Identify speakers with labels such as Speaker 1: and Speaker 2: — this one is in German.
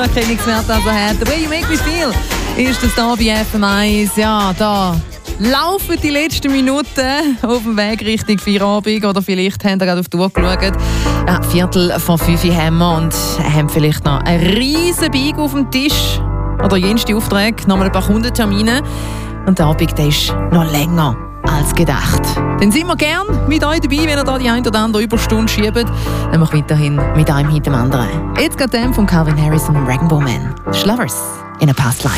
Speaker 1: Erkennungswert also hat. «The Way You Make Me Feel» ist das da bei FM1. Ja, da laufen die letzten Minuten auf dem Weg Richtung Feierabend. Oder vielleicht habt ihr gerade auf die Uhr geschaut. Ja, 4:45 haben wir und haben vielleicht noch einen riesen Big auf dem Tisch. Oder jenste Aufträge, nochmal ein paar Kundentermine. Und der Abend der ist noch länger als gedacht. Dann sind wir gern mit euch dabei, wenn ihr da die ein oder andere Überstunde schiebt. Nämlich weiterhin mit einem hinter dem anderen. Jetzt geht der von Calvin Harris und Rag'n'Bone Man. «Lovers in a Past Life».